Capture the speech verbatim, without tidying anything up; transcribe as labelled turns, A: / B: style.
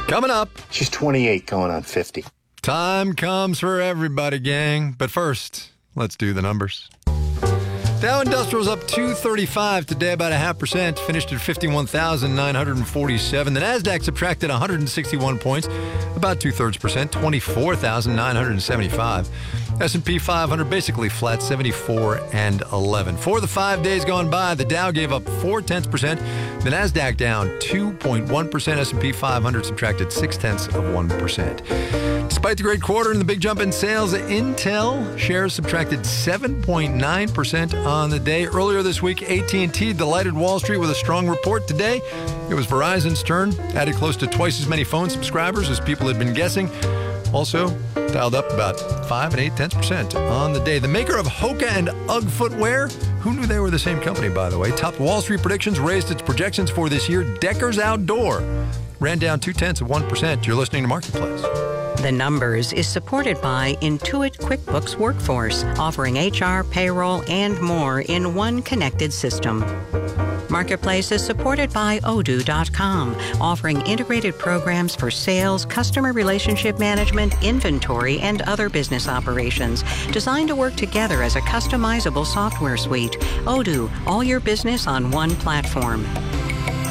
A: Coming up.
B: She's twenty-eight going on fifty.
A: Time comes for everybody, gang. But first, let's do the numbers. Dow Industrial's up two thirty-five today, about a half percent. Finished at fifty-one thousand nine hundred forty-seven. The Nasdaq subtracted one hundred sixty-one points, about two-thirds percent, twenty-four thousand nine hundred seventy-five. S and P five hundred basically flat, seventy-four and eleven. For the five days gone by, the Dow gave up four tenths percent. The Nasdaq down two point one percent. S and P five hundred subtracted six tenths of one percent. Despite the great quarter and the big jump in sales, Intel shares subtracted seven point nine percent on the day. Earlier this week, A T and T delighted Wall Street with a strong report. Today, it was Verizon's turn, added close to twice as many phone subscribers as people had been guessing. Also, dialed up about five and eight tenths percent on the day. The maker of Hoka and UGG footwear, who knew they were the same company, by the way, topped Wall Street predictions, raised its projections for this year. Deckers Outdoor ran down two tenths of one percent. You're listening to Marketplace.
C: The Numbers is supported by Intuit QuickBooks Workforce, offering H R, payroll, and more in one connected system. Marketplace is supported by Odoo dot com, offering integrated programs for sales, customer relationship management, inventory, and other business operations, designed to work together as a customizable software suite. Odoo, all your business on one platform.